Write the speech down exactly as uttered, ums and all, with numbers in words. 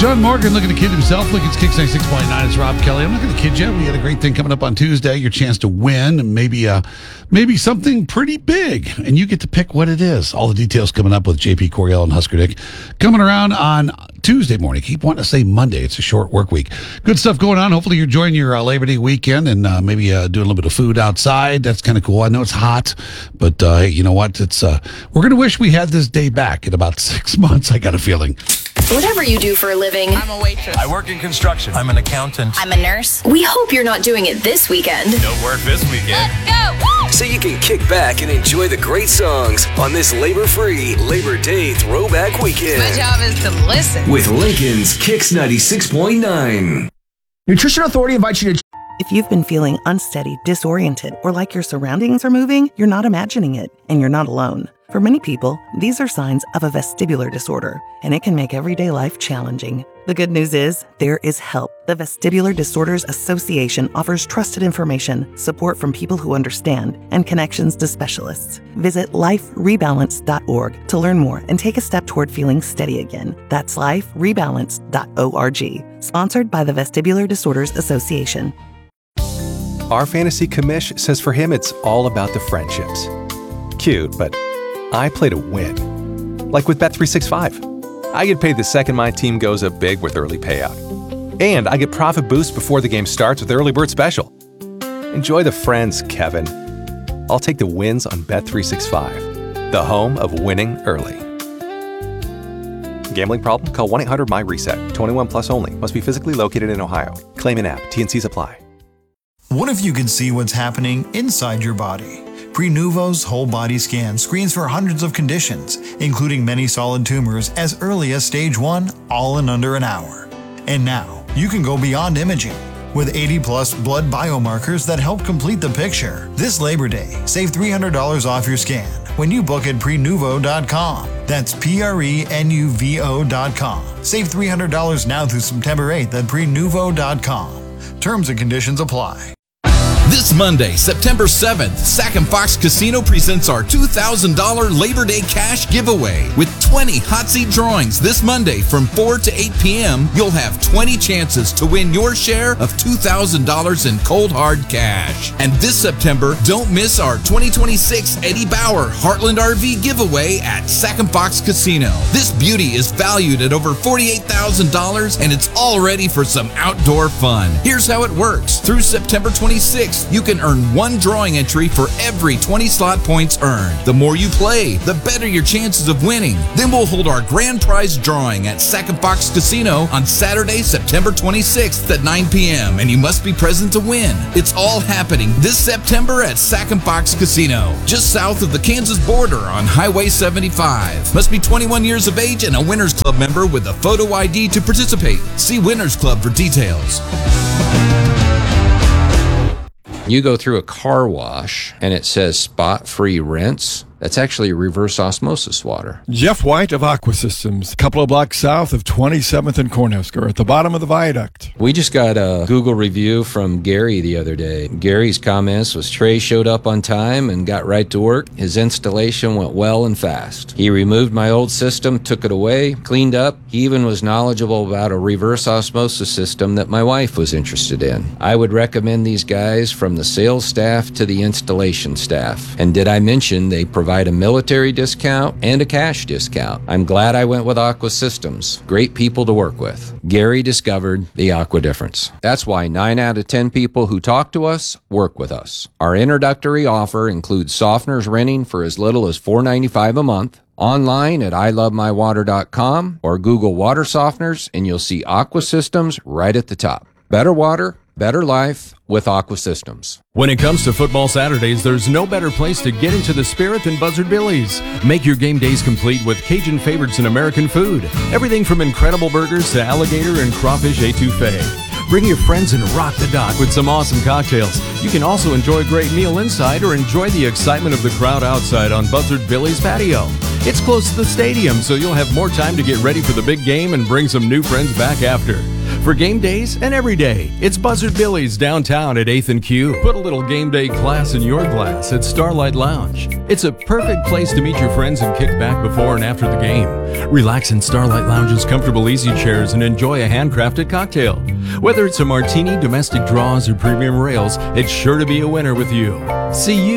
John Morgan looking to kid himself. Lincoln's Kicks ninety-six point nine. It's Rob Kelly. I'm not going to kid you. We got a great thing coming up on Tuesday. Your chance to win and maybe uh, maybe something pretty big. And you get to pick what it is. All the details coming up with J P Coriel and Husker Nick coming around on Tuesday morning. Keep wanting to say Monday. It's a short work week. Good stuff going on. Hopefully you're enjoying your uh, Labor Day weekend and uh, maybe uh, doing a little bit of food outside. That's kind of cool. I know it's hot, but uh, hey, you know what? It's uh, we're going to wish we had this day back in about six months, I got a feeling. Whatever you do for a living. I'm a waitress. I work in construction. I'm an accountant. I'm a nurse. We hope you're not doing it this weekend. No work this weekend. Let's go! Woo! So you can kick back and enjoy the great songs on this labor-free Labor Day throwback weekend. My job is to listen. With Lincoln's Kicks ninety-six point nine. Nutrition Authority invites you to... If you've been feeling unsteady, disoriented, or like your surroundings are moving, you're not imagining it, and you're not alone. For many people, these are signs of a vestibular disorder, and it can make everyday life challenging. The good news is, there is help. The Vestibular Disorders Association offers trusted information, support from people who understand, and connections to specialists. Visit life rebalance dot org to learn more and take a step toward feeling steady again. That's life rebalance dot org. Sponsored by the Vestibular Disorders Association. Our fantasy commish says for him it's all about the friendships. Cute, but I play to win. Like with Bet three sixty-five. I get paid the second my team goes up big with early payout. And I get profit boost before the game starts with Early Bird Special. Enjoy the friends, Kevin. I'll take the wins on Bet three sixty-five, the home of winning early. Gambling problem? Call one eight hundred M Y reset. twenty-one plus only. Must be physically located in Ohio. Claim in app. T and Cs apply. What if you could see what's happening inside your body? Prenuvo's whole body scan screens for hundreds of conditions, including many solid tumors as early as stage one, all in under an hour. And now, you can go beyond imaging. With eighty plus blood biomarkers that help complete the picture. This Labor Day, save three hundred dollars off your scan when you book at prenuvo dot com. That's P R E N U V O dot com. Save three hundred dollars now through September eighth at prenuvo dot com. Terms and conditions apply. This Monday, September seventh, Sac and Fox Casino presents our two thousand dollars Labor Day cash giveaway. With twenty hot seat drawings this Monday from four to eight p.m., you'll have twenty chances to win your share of two thousand dollars in cold hard cash. And this September, don't miss our twenty twenty-six Eddie Bauer Heartland R V giveaway at Sac and Fox Casino. This beauty is valued at over forty-eight thousand dollars, and it's all ready for some outdoor fun. Here's how it works. Through September twenty-sixth, you can earn one drawing entry for every twenty slot points earned. The more you play, the better your chances of winning. Then we'll hold our grand prize drawing at Sac and Fox Casino on Saturday, September twenty-sixth at nine p.m. and you must be present to win. It's all happening this September at Sac and Fox Casino, just south of the Kansas border on Highway seventy-five. Must be twenty-one years of age and a Winners Club member with a photo I D to participate. See Winners Club for details. You go through a car wash and it says spot-free rinse. That's actually reverse osmosis water. Jeff White of Aquasystems, a couple of blocks south of twenty-seventh and Cornhusker, at the bottom of the viaduct. We just got a Google review from Gary the other day. Gary's comments was Trey showed up on time and got right to work. His installation went well and fast. He removed my old system, took it away, cleaned up. He even was knowledgeable about a reverse osmosis system that my wife was interested in. I would recommend these guys from the sales staff to the installation staff. And did I mention they provide a military discount and a cash discount? I'm glad I went with Aqua Systems. Great people to work with. Gary discovered the Aqua difference. That's why nine out of ten people who talk to us work with us. Our introductory offer includes softeners renting for as little as four dollars and ninety-five cents a month. Online at I love my water dot com or Google water softeners and you'll see Aqua Systems right at the top. Better water, better life with Aqua Systems. When it comes to football Saturdays, there's no better place to get into the spirit than Buzzard Billy's. Make your game days complete with Cajun favorites and American food. Everything from incredible burgers to alligator and crawfish etouffee. Bring your friends and rock the dock with some awesome cocktails. You can also enjoy a great meal inside or enjoy the excitement of the crowd outside on Buzzard Billy's patio. It's close to the stadium, so you'll have more time to get ready for the big game and bring some new friends back after. For game days and every day, it's Buzzard Billy's downtown at eighth and Q. Put a little game day class in your glass at Starlight Lounge. It's a perfect place to meet your friends and kick back before and after the game. Relax in Starlight Lounge's comfortable easy chairs and enjoy a handcrafted cocktail. Whether it's a martini, domestic draws, or premium rails, it's sure to be a winner with you. See you